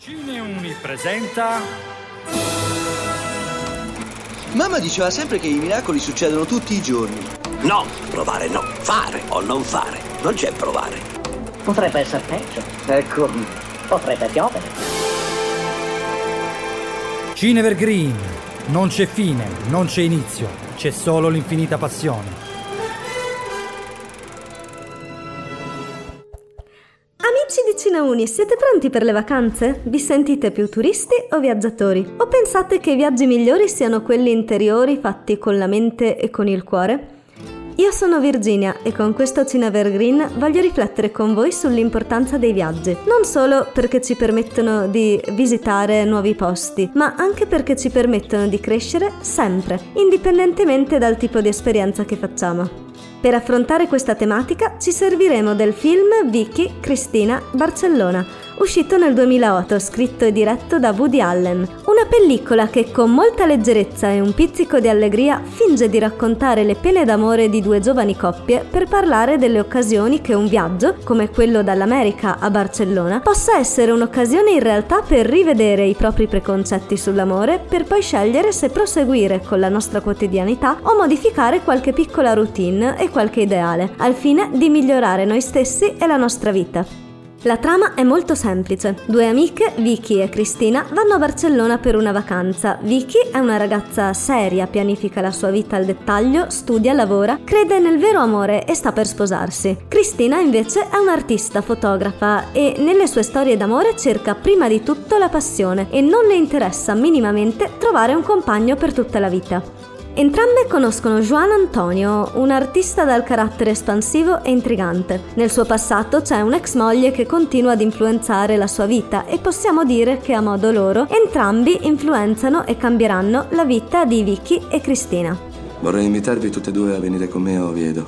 Cineuni presenta. Mamma diceva sempre che i miracoli succedono tutti i giorni. No, provare no, fare o non fare, non c'è provare. Potrebbe essere peggio. Ecco, potrebbe piovere. Cinevergreen. Non c'è fine, non c'è inizio, c'è solo l'infinita passione. Amici di Cineuni, siete pronti per le vacanze? Vi sentite più turisti o viaggiatori? O pensate che i viaggi migliori siano quelli interiori fatti con la mente e con il cuore? Io sono Virginia e con questo Cinevergreen voglio riflettere con voi sull'importanza dei viaggi, non solo perché ci permettono di visitare nuovi posti, ma anche perché ci permettono di crescere sempre, indipendentemente dal tipo di esperienza che facciamo. Per affrontare questa tematica ci serviremo del film Vicky, Cristina, Barcellona, uscito nel 2008, scritto e diretto da Woody Allen. Una pellicola che con molta leggerezza e un pizzico di allegria finge di raccontare le pene d'amore di due giovani coppie per parlare delle occasioni che un viaggio, come quello dall'America a Barcellona, possa essere un'occasione in realtà per rivedere i propri preconcetti sull'amore, per poi scegliere se proseguire con la nostra quotidianità o modificare qualche piccola routine e qualche ideale, al fine di migliorare noi stessi e la nostra vita. La trama è molto semplice. Due amiche, Vicky e Cristina, vanno a Barcellona per una vacanza. Vicky è una ragazza seria, pianifica la sua vita al dettaglio, studia, lavora, crede nel vero amore e sta per sposarsi. Cristina invece è un'artista, fotografa e nelle sue storie d'amore cerca prima di tutto la passione e non le interessa minimamente trovare un compagno per tutta la vita. Entrambe conoscono Juan Antonio, un artista dal carattere espansivo e intrigante. Nel suo passato c'è un'ex moglie che continua ad influenzare la sua vita e possiamo dire che a modo loro entrambi influenzano e cambieranno la vita di Vicky e Cristina. Vorrei invitarvi tutte e due a venire con me a Oviedo.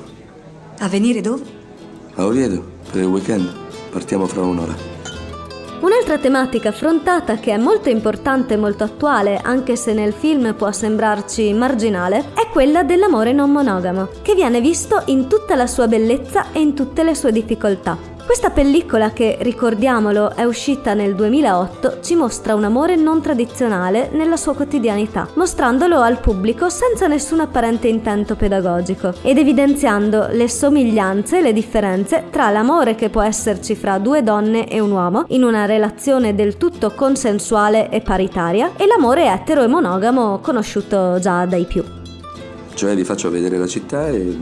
A venire dove? A Oviedo, per il weekend. Partiamo fra un'ora. Un'altra tematica affrontata che è molto importante e molto attuale, anche se nel film può sembrarci marginale, è quella dell'amore non monogamo, che viene visto in tutta la sua bellezza e in tutte le sue difficoltà. Questa pellicola, che ricordiamolo è uscita nel 2008, ci mostra un amore non tradizionale nella sua quotidianità, mostrandolo al pubblico senza nessun apparente intento pedagogico ed evidenziando le somiglianze e le differenze tra l'amore che può esserci fra due donne e un uomo in una relazione del tutto consensuale e paritaria e l'amore etero e monogamo conosciuto già dai più. Cioè vi faccio vedere la città e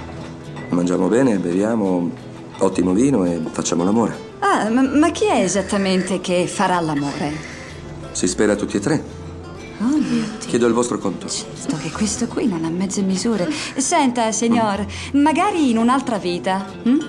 mangiamo bene, beviamo ottimo vino e facciamo l'amore. Ah, ma chi è esattamente che farà l'amore? Si spera tutti e tre. Oh mio Dio. Chiedo il vostro conto. Certo che questo qui non ha mezze misure. Senta, signor, magari in un'altra vita.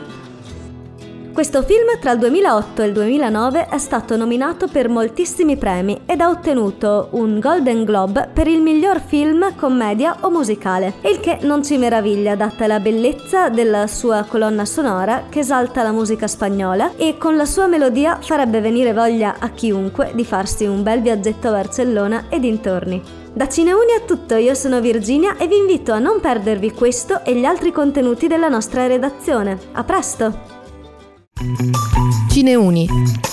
Questo film tra il 2008 e il 2009 è stato nominato per moltissimi premi ed ha ottenuto un Golden Globe per il miglior film, commedia o musicale, il che non ci meraviglia data la bellezza della sua colonna sonora che esalta la musica spagnola e con la sua melodia farebbe venire voglia a chiunque di farsi un bel viaggetto a Barcellona e dintorni. Da Cineuni è tutto, io sono Virginia e vi invito a non perdervi questo e gli altri contenuti della nostra redazione. A presto! Cineuni.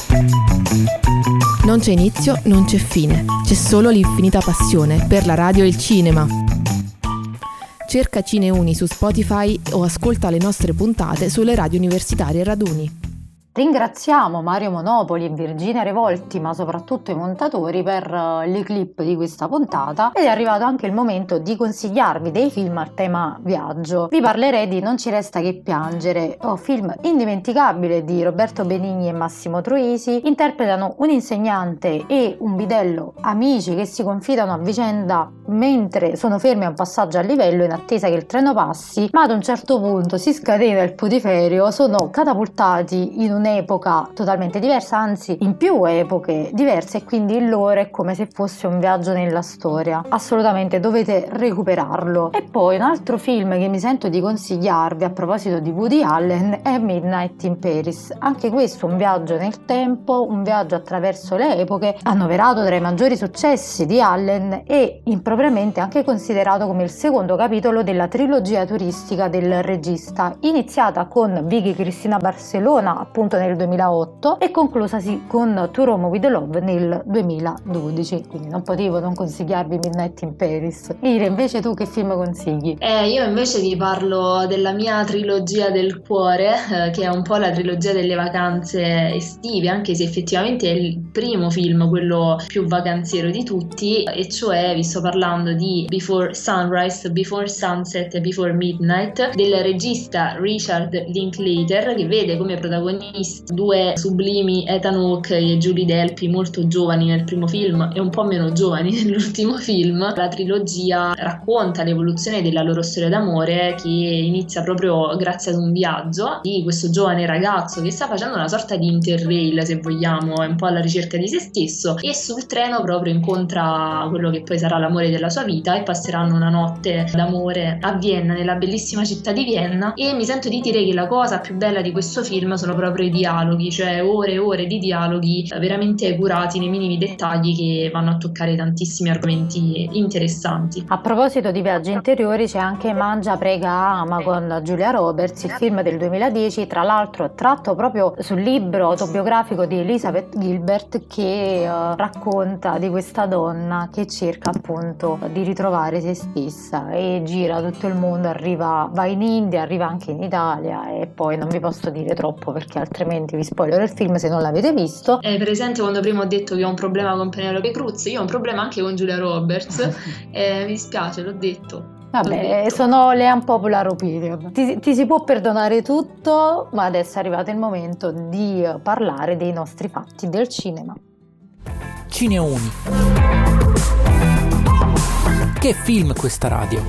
Non c'è inizio, non c'è fine, c'è solo l'infinita passione per la radio e il cinema. Cerca Cineuni su Spotify o ascolta le nostre puntate sulle radio universitarie Raduni. Ringraziamo Mario Monopoli e Virginia Revolti, ma soprattutto i montatori, per le clip di questa puntata, ed è arrivato anche il momento di consigliarvi dei film a tema viaggio. Vi parlerei di Non ci resta che piangere, un film indimenticabile di Roberto Benigni e Massimo Troisi. Interpretano un insegnante e un bidello amici che si confidano a vicenda mentre sono fermi a un passaggio a livello in attesa che il treno passi, ma ad un certo punto si scatena il putiferio, sono catapultati in un'epoca totalmente diversa, anzi in più epoche diverse, e quindi il loro è come se fosse un viaggio nella storia. Assolutamente dovete recuperarlo. E poi un altro film che mi sento di consigliarvi a proposito di Woody Allen è Midnight in Paris. Anche questo un viaggio nel tempo, un viaggio attraverso le epoche, annoverato tra i maggiori successi di Allen e impropriamente anche considerato come il secondo capitolo della trilogia turistica del regista, iniziata con Vicky Cristina Barcellona, appunto appunto nel 2008 e conclusasi con To Rome with Love nel 2012, quindi non potevo non consigliarvi Midnight in Paris. Ira, invece tu che film consigli? Io invece vi parlo della mia trilogia del cuore, che è un po' la trilogia delle vacanze estive, anche se effettivamente è il primo film, quello più vacanziero di tutti, e cioè vi sto parlando di Before Sunrise, Before Sunset e Before Midnight, del regista Richard Linklater, che vede come protagonisti due sublimi Ethan Hawke e Julie Delpy, molto giovani nel primo film e un po' meno giovani nell'ultimo film. La trilogia racconta l'evoluzione della loro storia d'amore, che inizia proprio grazie ad un viaggio di questo giovane ragazzo che sta facendo una sorta di interrail, se vogliamo, è un po' alla ricerca di se stesso, e sul treno proprio incontra quello che poi sarà l'amore della sua vita e passeranno una notte d'amore a Vienna, nella bellissima città di Vienna. E mi sento di dire che la cosa più bella di questo film sono proprio i dialoghi, cioè ore e ore di dialoghi veramente curati nei minimi dettagli, che vanno a toccare tantissimi argomenti interessanti. A proposito di viaggi interiori, c'è anche Mangia, prega, ama con Julia Roberts, il film del 2010, tra l'altro tratto proprio sul libro autobiografico di Elizabeth Gilbert, che racconta di questa donna che cerca appunto di ritrovare se stessa e gira tutto il mondo, va in India, arriva anche in Italia, e poi non vi posso dire troppo perché altrimenti vi spoilerò il film se non l'avete visto. È presente quando prima ho detto che ho un problema con Penelope Cruz? Io ho un problema anche con Julia Roberts. Mi dispiace, l'ho detto. Vabbè, sono le unpopular opinion. Ti si può perdonare tutto, ma adesso è arrivato il momento di parlare dei nostri fatti del cinema. Cineuni. Che film questa radio?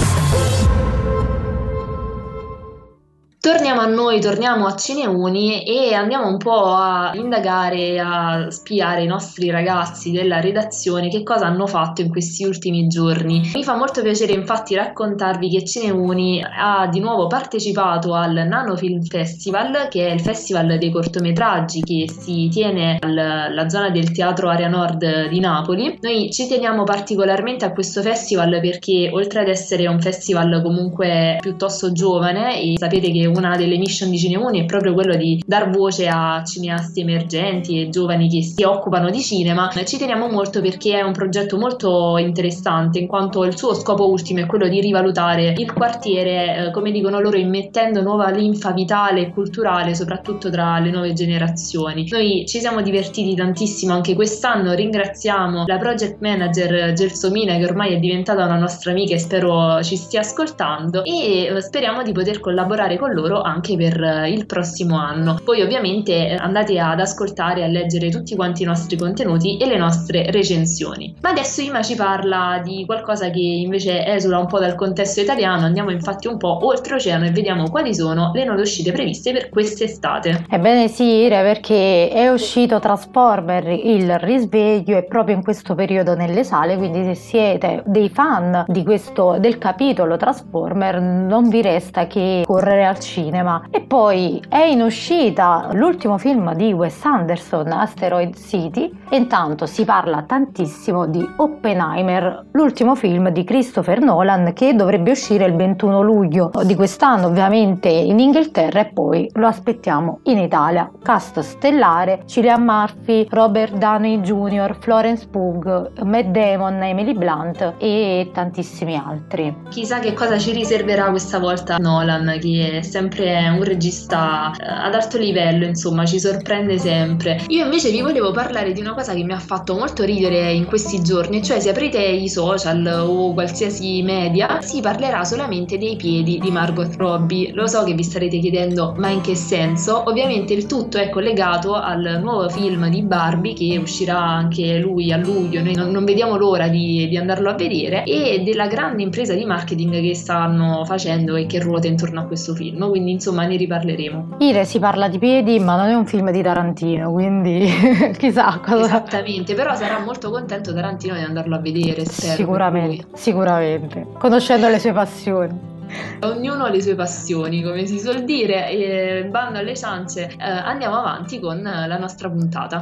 Torniamo a noi, torniamo a Cineuni e andiamo un po' a indagare, a spiare i nostri ragazzi della redazione che cosa hanno fatto in questi ultimi giorni. Mi fa molto piacere infatti raccontarvi che Cineuni ha di nuovo partecipato al Nano Film Festival, che è il festival dei cortometraggi che si tiene alla zona del Teatro Area Nord di Napoli. Noi ci teniamo particolarmente a questo festival perché, oltre ad essere un festival comunque piuttosto giovane, e sapete che una delle mission di Cineuni è proprio quello di dar voce a cineasti emergenti e giovani che si occupano di cinema, ci teniamo molto perché è un progetto molto interessante, in quanto il suo scopo ultimo è quello di rivalutare il quartiere, come dicono loro, immettendo nuova linfa vitale e culturale soprattutto tra le nuove generazioni. Noi ci siamo divertiti tantissimo anche quest'anno, ringraziamo la project manager Gelsomina, che ormai è diventata una nostra amica e spero ci stia ascoltando, e speriamo di poter collaborare con loro anche per il prossimo anno. Poi ovviamente andate ad ascoltare e a leggere tutti quanti i nostri contenuti e le nostre recensioni. Ma adesso Ima ci parla di qualcosa che invece esula un po' dal contesto italiano. Andiamo infatti un po' oltreoceano e vediamo quali sono le nuove uscite previste per quest'estate. Ebbene sì, Ire, perché è uscito Transformer il risveglio, e proprio in questo periodo nelle sale, quindi se siete dei fan del capitolo Transformer non vi resta che correre al cinema. E poi è in uscita l'ultimo film di Wes Anderson, Asteroid City, e intanto si parla tantissimo di Oppenheimer, l'ultimo film di Christopher Nolan, che dovrebbe uscire il 21 luglio di quest'anno, ovviamente in Inghilterra, e poi lo aspettiamo in Italia. Cast stellare: Cillian Murphy, Robert Downey Jr., Florence Pugh, Matt Damon, Emily Blunt e tantissimi altri. Chissà che cosa ci riserverà questa volta Nolan, che è sempre un regista ad alto livello, insomma ci sorprende sempre. Io invece vi volevo parlare di una cosa che mi ha fatto molto ridere in questi giorni, cioè se aprite i social o qualsiasi media si parlerà solamente dei piedi di Margot Robbie. Lo so che vi starete chiedendo ma in che senso? Ovviamente il tutto è collegato al nuovo film di Barbie che uscirà anche lui a luglio. Noi non vediamo l'ora di andarlo a vedere, e della grande impresa di marketing che stanno facendo e che ruota intorno a questo film, quindi insomma ne riparleremo. Ire, si parla di piedi ma non è un film di Tarantino, quindi chissà cosa. Esattamente, però sarà molto contento Tarantino di andarlo a vedere, spero. Sicuramente, conoscendo le sue passioni. Ognuno ha le sue passioni, come si suol dire, e bando alle ciance, andiamo avanti con la nostra puntata.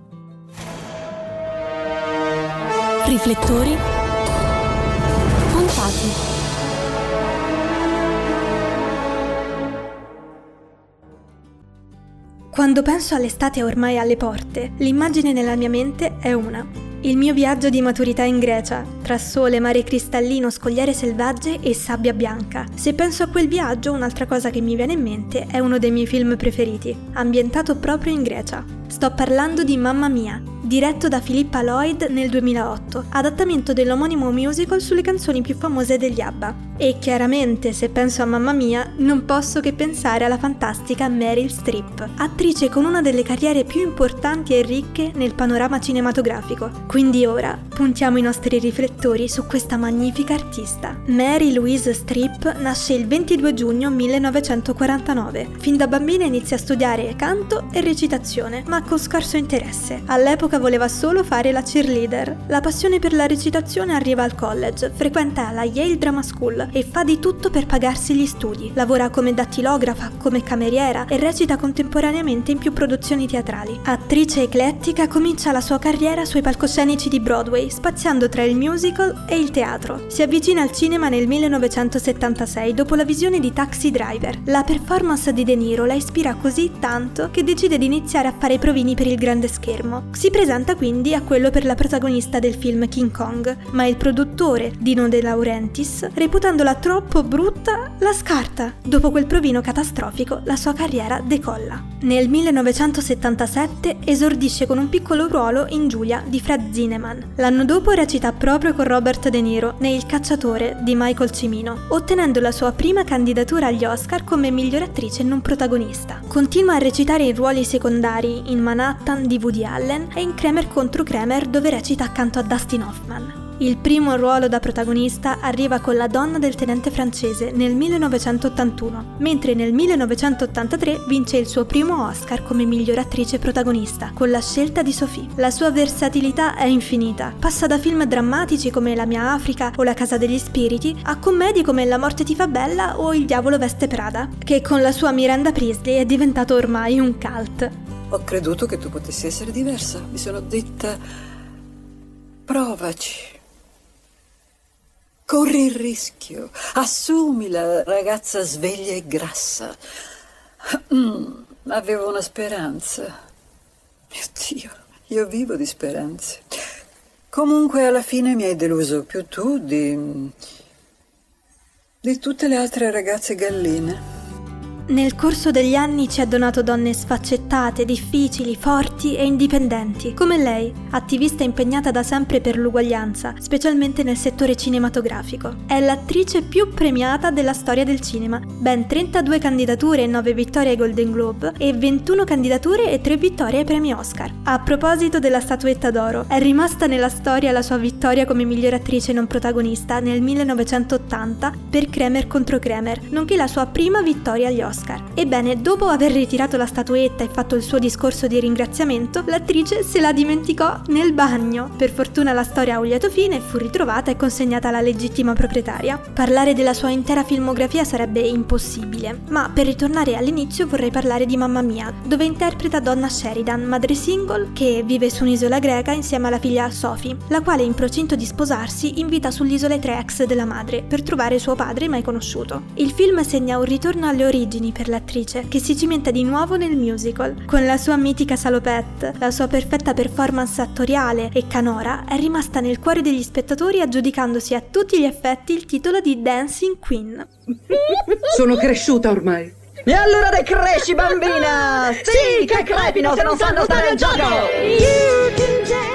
Riflettori puntati. Quando penso all'estate ormai alle porte, l'immagine nella mia mente è una. Il mio viaggio di maturità in Grecia, tra sole, mare cristallino, scogliere selvagge e sabbia bianca. Se penso a quel viaggio, un'altra cosa che mi viene in mente è uno dei miei film preferiti, ambientato proprio in Grecia. Sto parlando di Mamma Mia, diretto da Philippa Lloyd nel 2008, adattamento dell'omonimo musical sulle canzoni più famose degli ABBA. E chiaramente, se penso a Mamma Mia, non posso che pensare alla fantastica Meryl Streep, attrice con una delle carriere più importanti e ricche nel panorama cinematografico. Quindi ora puntiamo i nostri riflettori su questa magnifica artista. Mary Louise Streep nasce il 22 giugno 1949. Fin da bambina inizia a studiare canto e recitazione, ma con scarso interesse. All'epoca voleva solo fare la cheerleader. La passione per la recitazione arriva al college, frequenta la Yale Drama School e fa di tutto per pagarsi gli studi. Lavora come dattilografa, come cameriera e recita contemporaneamente in più produzioni teatrali. Attrice eclettica, comincia la sua carriera sui palcoscenici di Broadway, spaziando tra il musical e il teatro. Si avvicina al cinema nel 1976 dopo la visione di Taxi Driver. La performance di De Niro la ispira così tanto che decide di iniziare a fare i provini per il grande schermo. Si presenta quindi a quello per la protagonista del film King Kong, ma il produttore, Dino De Laurentiis, reputandola troppo brutta, la scarta. Dopo quel provino catastrofico, la sua carriera decolla. Nel 1977 esordisce con un piccolo ruolo in Giulia di Fred Zinnemann. L'anno dopo recita proprio con Robert De Niro ne Il cacciatore di Michael Cimino, ottenendo la sua prima candidatura agli Oscar come miglior attrice non protagonista. Continua a recitare in ruoli secondari in Manhattan di Woody Allen e in Kramer contro Kramer, dove recita accanto a Dustin Hoffman. Il primo ruolo da protagonista arriva con La donna del tenente francese nel 1981, mentre nel 1983 vince il suo primo Oscar come miglior attrice protagonista, con La scelta di Sophie. La sua versatilità è infinita. Passa da film drammatici come La mia Africa o La casa degli spiriti, a commedie come La morte ti fa bella o Il diavolo veste Prada, che con la sua Miranda Priestly è diventato ormai un cult. Ho creduto che tu potessi essere diversa. Mi sono detta: provaci. Corri il rischio, assumi la ragazza sveglia e grassa. Avevo una speranza. Mio Dio, io vivo di speranze. Comunque alla fine mi hai deluso più tu di tutte le altre ragazze galline. Nel corso degli anni ci ha donato donne sfaccettate, difficili, forti e indipendenti, come lei, attivista impegnata da sempre per l'uguaglianza, specialmente nel settore cinematografico. È l'attrice più premiata della storia del cinema, ben 32 candidature e 9 vittorie ai Golden Globe e 21 candidature e 3 vittorie ai premi Oscar. A proposito della statuetta d'oro, è rimasta nella storia la sua vittoria come miglior attrice non protagonista nel 1980 per Kramer contro Kramer, nonché la sua prima vittoria agli Oscar. Ebbene, dopo aver ritirato la statuetta e fatto il suo discorso di ringraziamento, l'attrice se la dimenticò nel bagno. Per fortuna la storia ha un lieto fine e fu ritrovata e consegnata alla legittima proprietaria. Parlare della sua intera filmografia sarebbe impossibile, ma per ritornare all'inizio vorrei parlare di Mamma Mia, dove interpreta Donna Sheridan, madre single che vive su un'isola greca insieme alla figlia Sophie, la quale in procinto di sposarsi invita sull'isola i 3 ex della madre per trovare suo padre mai conosciuto. Il film segna un ritorno alle origini per l'attrice, che si cimenta di nuovo nel musical. Con la sua mitica salopette, la sua perfetta performance attoriale e canora è rimasta nel cuore degli spettatori, aggiudicandosi a tutti gli effetti il titolo di Dancing Queen. Sono cresciuta ormai. E allora decresci, bambina! Sì, che crepino se non sanno stare al gioco!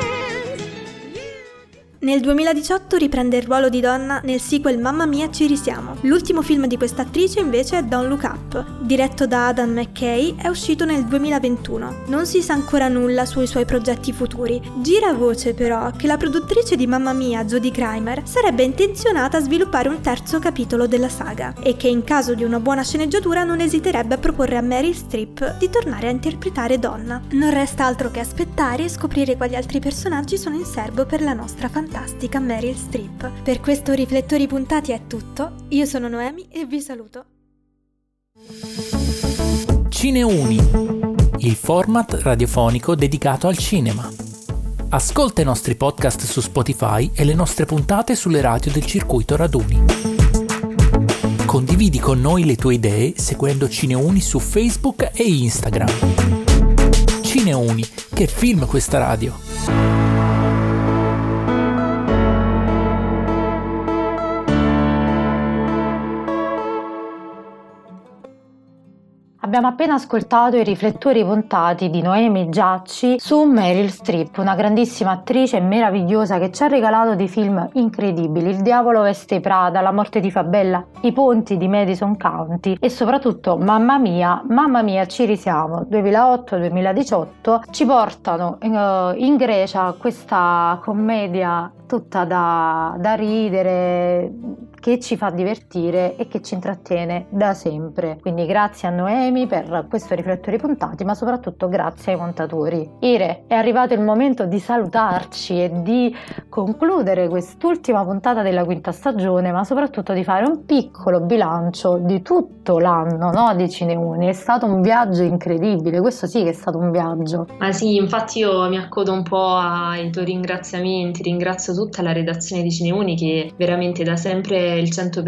Nel 2018 riprende il ruolo di Donna nel sequel Mamma Mia ci risiamo. L'ultimo film di questa attrice invece è Don't Look Up, diretto da Adam McKay, è uscito nel 2021. Non si sa ancora nulla sui suoi progetti futuri. Gira voce però che la produttrice di Mamma Mia, Jodie Kramer, sarebbe intenzionata a sviluppare un terzo capitolo della saga e che in caso di una buona sceneggiatura non esiterebbe a proporre a Meryl Streep di tornare a interpretare Donna. Non resta altro che aspettare e scoprire quali altri personaggi sono in serbo per la nostra fantastica Meryl Streep. Per questo Riflettori Puntati è tutto. Io sono Noemi e vi saluto. Cineuni, il format radiofonico dedicato al cinema. Ascolta i nostri podcast su Spotify e le nostre puntate sulle radio del circuito Raduni. Condividi con noi le tue idee seguendo Cineuni su Facebook e Instagram. Cineuni. Che film questa radio! Abbiamo appena ascoltato i riflettori puntati di Noemi Giacci su Meryl Streep, una grandissima attrice meravigliosa che ci ha regalato dei film incredibili: Il diavolo veste Prada, La morte di Fabella, I ponti di Madison County e soprattutto Mamma mia, ci risiamo, 2008-2018, ci portano in Grecia questa commedia tutta da ridere, che ci fa divertire e che ci intrattiene da sempre. Quindi grazie a Noemi per questo riflettori puntati, ma soprattutto grazie ai montatori. Ire, è arrivato il momento di salutarci e di concludere quest'ultima puntata della quinta stagione, ma soprattutto di fare un piccolo bilancio di tutto l'anno, no, di Cineuni. È stato un viaggio incredibile, questo sì che è stato un viaggio. Ma sì, infatti io mi accodo un po' ai tuoi ringraziamenti, ringrazio tutta la redazione di Cineuni che veramente da sempre il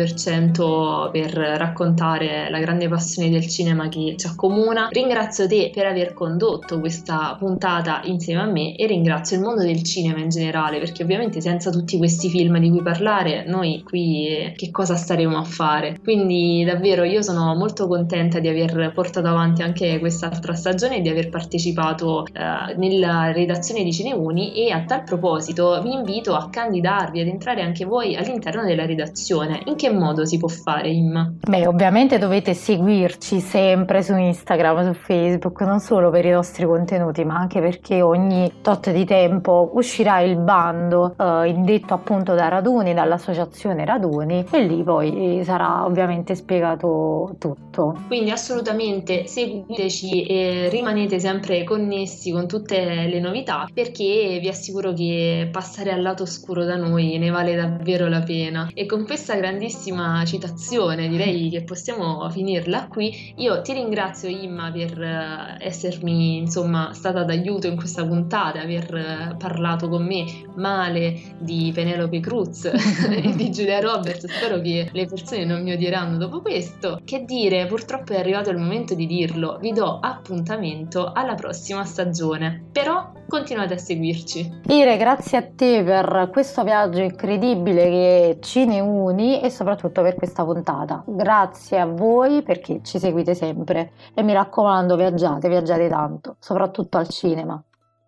100% per raccontare la grande passione del cinema che ci accomuna. Ringrazio te per aver condotto questa puntata insieme a me e ringrazio il mondo del cinema in generale, perché ovviamente senza tutti questi film di cui parlare noi qui che cosa staremo a fare. Quindi davvero io sono molto contenta di aver portato avanti anche quest'altra stagione e di aver partecipato nella redazione di Cineuni, e a tal proposito vi invito a candidarvi, ad entrare anche voi all'interno della redazione. In che modo si può fare, Imma? Beh, ovviamente dovete seguirci sempre su Instagram, su Facebook, non solo per i nostri contenuti, ma anche perché ogni tot di tempo uscirà il bando indetto appunto da Raduni, dall'associazione Raduni, e lì poi sarà ovviamente spiegato tutto. Quindi assolutamente seguiteci e rimanete sempre connessi con tutte le novità, perché vi assicuro che passare al lato oscuro da noi ne vale davvero la pena. E con questa grandissima citazione direi che possiamo finirla qui. Io ti ringrazio, Imma, per essermi insomma stata d'aiuto in questa puntata, aver parlato con me male di Penelope Cruz e di Julia Roberts. Spero che le persone non mi odieranno dopo questo. Che dire, purtroppo è arrivato il momento di dirlo, vi do appuntamento alla prossima stagione, però continuate a seguirci. Ire, grazie a te per questo viaggio incredibile che è Cineuni e soprattutto per questa puntata. Grazie a voi perché ci seguite sempre e mi raccomando, viaggiate tanto, soprattutto al cinema.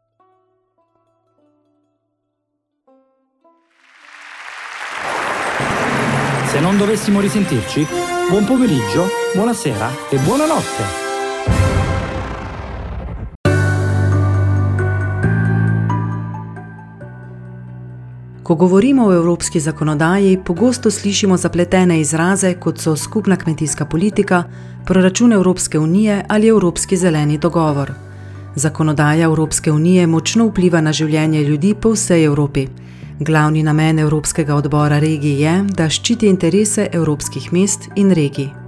Se non dovessimo risentirci, buon pomeriggio, buonasera e buonanotte. Ko govorimo o evropski zakonodaji, pogosto slišimo zapletene izraze, kot so skupna kmetijska politika, proračun Evropske unije ali Evropski zeleni dogovor. Zakonodaja Evropske unije močno vpliva na življenje ljudi po vsej Evropi. Glavni namen Evropskega odbora regij je, da ščiti interese evropskih mest in regij.